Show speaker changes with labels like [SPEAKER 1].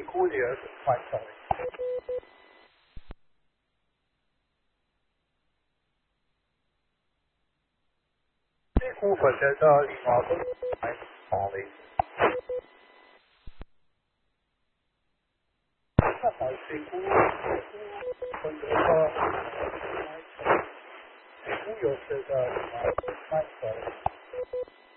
[SPEAKER 1] 股也是蛮少的。这股份的另外都蛮少的。那么这股份的这股有这个蛮少的。